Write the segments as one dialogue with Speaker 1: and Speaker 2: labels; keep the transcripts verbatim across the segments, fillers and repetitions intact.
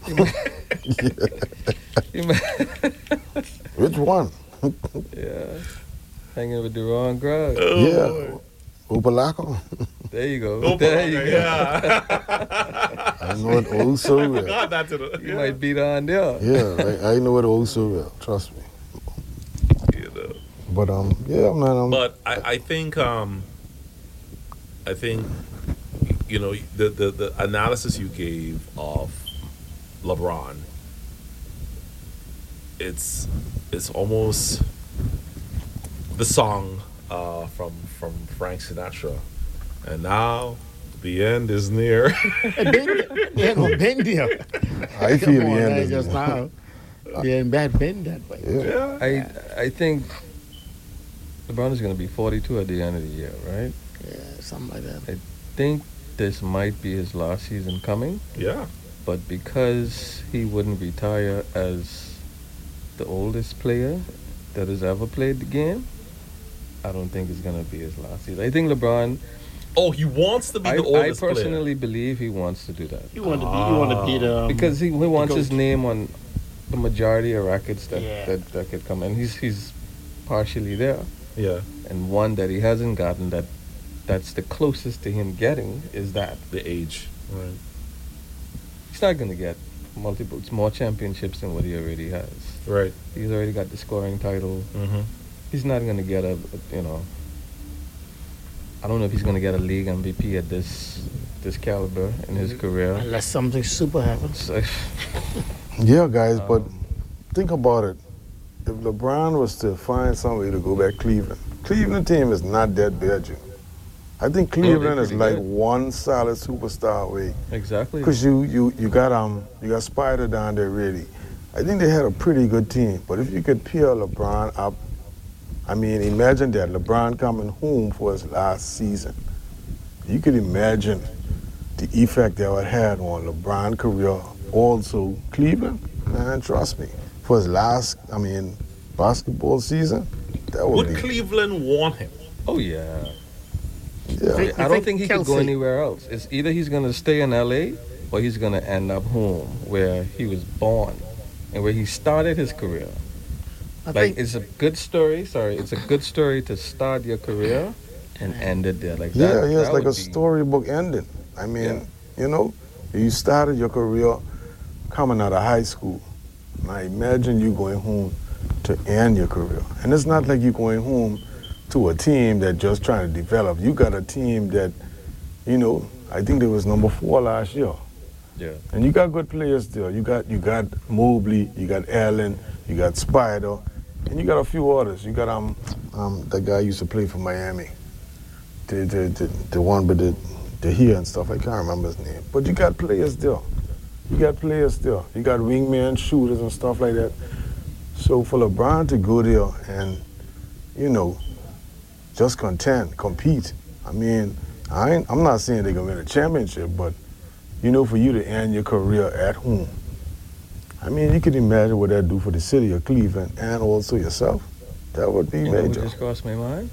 Speaker 1: Which one?
Speaker 2: Yeah. Hanging with the wrong crowd.
Speaker 3: Oh,
Speaker 1: yeah.
Speaker 3: boy.
Speaker 1: Upalako.
Speaker 2: There you go.
Speaker 3: Oh,
Speaker 2: there you go.
Speaker 3: Yeah.
Speaker 1: I know it all so
Speaker 3: I
Speaker 1: well.
Speaker 3: forgot that to the.
Speaker 2: You
Speaker 3: Yeah.
Speaker 2: might beat on there.
Speaker 1: Yeah, I, I know it all so well. Trust me.
Speaker 3: You know.
Speaker 1: But um, yeah, man. Um,
Speaker 3: But I, I think um, I think you know the, the the analysis you gave of LeBron. It's it's almost the song uh, from from Frank Sinatra, and now the end is near.
Speaker 4: Yeah, no, been there.
Speaker 1: I
Speaker 4: Come
Speaker 1: feel the
Speaker 4: on,
Speaker 1: end
Speaker 4: man,
Speaker 1: is
Speaker 4: just now. Yeah, bad been that way.
Speaker 1: Yeah.
Speaker 3: Yeah.
Speaker 2: I I think LeBron is going to be forty-two at the end of the year, right?
Speaker 4: Yeah, something like that.
Speaker 2: I think this might be his last season coming,
Speaker 3: Yeah.
Speaker 2: but because he wouldn't retire as the oldest player that has ever played the game, I don't think it's going to be his last season. I think LeBron,
Speaker 3: Oh, he wants to be
Speaker 2: I,
Speaker 3: the
Speaker 2: I
Speaker 3: oldest player.
Speaker 2: personally believe he wants to do that.
Speaker 4: You want to be, you want to be the um,
Speaker 2: Because he, he wants his
Speaker 4: coach.
Speaker 2: name on the majority of records that,
Speaker 4: Yeah.
Speaker 2: that, that could come. And he's he's partially there.
Speaker 3: Yeah.
Speaker 2: And one that he hasn't gotten that that's the closest to him getting is that.
Speaker 3: The age. Right.
Speaker 2: He's not going to get multiple, more championships than what he already has.
Speaker 3: Right.
Speaker 2: He's already got the scoring title.
Speaker 3: Mm-hmm.
Speaker 2: He's not going to get a, a, you know, I don't know if he's going to get a league M V P at this this caliber in his career.
Speaker 4: unless something super happens.
Speaker 2: So,
Speaker 1: Yeah, guys, but
Speaker 2: Um,
Speaker 1: think about it. If LeBron was to find some way to go back Cleveland, Cleveland team is not that bad, you. I think Cleveland is
Speaker 2: pretty
Speaker 1: like
Speaker 2: good.
Speaker 1: one solid superstar away.
Speaker 2: exactly.
Speaker 1: Cause you, you, you got um you got Spider down there really. I think they had a pretty good team. But if you could pair LeBron up, I mean, imagine that LeBron coming home for his last season. You could imagine the effect that would have on LeBron's career. Also, Cleveland, man, trust me, for his last, I mean, basketball season, that would,
Speaker 3: Would
Speaker 1: be.
Speaker 3: Cleveland want him?
Speaker 2: Oh, yeah.
Speaker 1: Yeah.
Speaker 4: Think-
Speaker 2: I don't think he could go
Speaker 4: Kelsey-
Speaker 2: anywhere else. It's either he's going to stay in L A or he's going to end up home where he was born and where he started his career.
Speaker 4: I
Speaker 2: Like,
Speaker 4: think
Speaker 2: it's a good story. Sorry, it's a good story to start your career and end it there. Like
Speaker 1: Yeah,
Speaker 2: that,
Speaker 1: yeah, it's
Speaker 2: that
Speaker 1: like a
Speaker 2: would be-
Speaker 1: storybook ending. I mean,
Speaker 2: Yeah.
Speaker 1: you know, you started your career coming out of high school. Now imagine you going home to end your career. And it's not like you're going home to a team that just trying to develop. You got a team that, you know, I think they was number four last year.
Speaker 2: Yeah.
Speaker 1: And you got good players there. You got you got Mobley, you got Allen, you got Spider, and you got a few others. You got um um that guy used to play for Miami. The the the, the one with the the hair and stuff. I can't remember his name. But you got players there. You got players there. You got wingman shooters and stuff like that. So for LeBron to go there and, you know, just contend, compete. I mean, I ain't, I'm not saying they're gonna win a championship, but you know, for you to end your career at home, I mean, you can imagine what that do for the city of Cleveland and also yourself. That would be
Speaker 2: You know what
Speaker 1: major.
Speaker 2: just crossed my mind?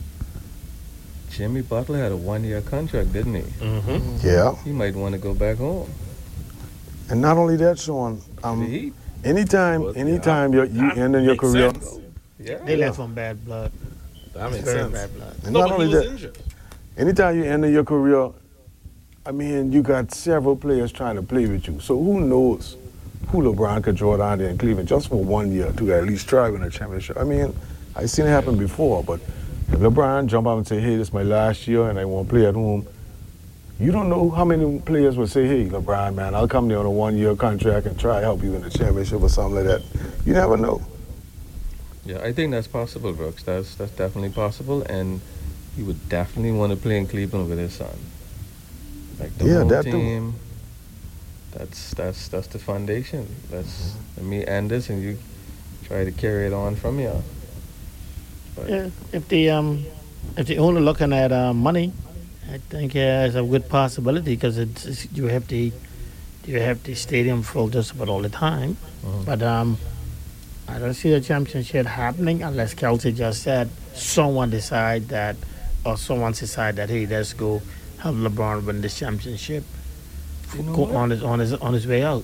Speaker 2: Jimmy Butler had a one-year contract, didn't he?
Speaker 3: Mm-hmm.
Speaker 1: Yeah,
Speaker 2: He might want to go back home.
Speaker 1: and not only that, Sean.
Speaker 2: The
Speaker 1: Um,
Speaker 2: Heat.
Speaker 1: anytime,
Speaker 3: Well,
Speaker 1: anytime you're, you
Speaker 3: That
Speaker 1: end in your
Speaker 3: makes
Speaker 1: career,
Speaker 3: sense.
Speaker 2: Yeah.
Speaker 4: they left on bad blood.
Speaker 3: That makes
Speaker 4: Very
Speaker 3: sense.
Speaker 4: bad blood.
Speaker 1: and
Speaker 3: No,
Speaker 1: not
Speaker 3: but
Speaker 1: only
Speaker 3: he was
Speaker 1: that,
Speaker 3: injured.
Speaker 1: anytime you end in your career, I mean, you got several players trying to play with you. So who knows who LeBron could draw down there in Cleveland just for one year to at least try win a championship. I mean, I've seen it happen before, but if LeBron jump out and say, hey, this is my last year and I want to play at home, you don't know how many players would say, hey, LeBron, man, I'll come there on a one-year contract and try to help you win a championship or something like that. You never know.
Speaker 2: Yeah, I think that's possible, Brooks. That's that's definitely possible, and he would definitely want to play in Cleveland with his son. Like the
Speaker 1: Yeah,
Speaker 2: whole
Speaker 1: that too.
Speaker 2: team. That's that's that's the foundation. That's let me end this, and you try to carry it on from here. But
Speaker 4: Yeah, if the um, if the owner looking at uh, money, I think uh, it's a good possibility because it's, it's you have the you have the stadium full just about all the time.
Speaker 2: Mhm.
Speaker 4: But um, I don't see the championship happening unless Kelsey just said someone decide that, or someone decide that hey, let's go help LeBron win this championship.
Speaker 2: You know
Speaker 4: Go
Speaker 2: what?
Speaker 4: on his on his on his way out.